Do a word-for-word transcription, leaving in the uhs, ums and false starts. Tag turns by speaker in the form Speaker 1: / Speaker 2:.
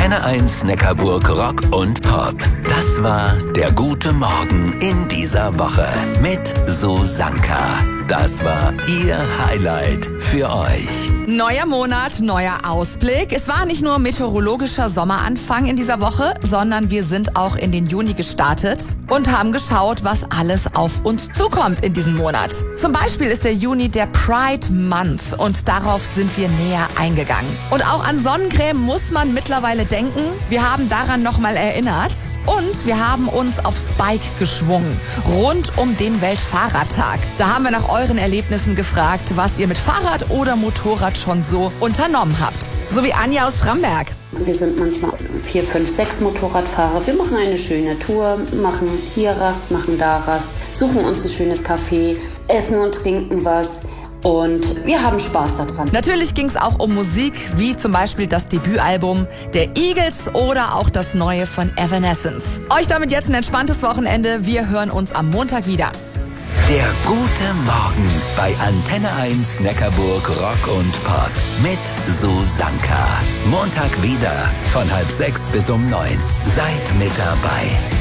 Speaker 1: Antenne eins Neckarburg Rock und Pop. Das war der gute Morgen in dieser Woche mit Susanka. Das war ihr Highlight für euch.
Speaker 2: Neuer Monat, neuer Ausblick. Es war nicht nur meteorologischer Sommeranfang in dieser Woche, sondern wir sind auch in den Juni gestartet und haben geschaut, was alles auf uns zukommt in diesem Monat. Zum Beispiel ist der Juni der Pride Month und darauf sind wir näher eingegangen. Und auch an Sonnencreme muss man mittlerweile denken. Wir haben daran nochmal erinnert und wir haben uns auf Spike geschwungen, rund um den Weltfahrradtag. Da haben wir nach euren Erlebnissen gefragt, was ihr mit Fahrrad oder Motorrad schon so unternommen habt. So wie Anja aus Stramberg.
Speaker 3: Wir sind manchmal vier, fünf, sechs Motorradfahrer. Wir machen eine schöne Tour, machen hier Rast, machen da Rast, suchen uns ein schönes Café, essen und trinken was. Und wir haben Spaß daran.
Speaker 2: Natürlich ging es auch um Musik, wie zum Beispiel das Debütalbum der Eagles oder auch das neue von Evanescence. Euch damit jetzt ein entspanntes Wochenende. Wir hören uns am Montag wieder.
Speaker 1: Der gute Morgen bei Antenne eins Neckarburg Rock und Pop mit Susanka. Montag wieder von halb sechs bis um neun. Seid mit dabei.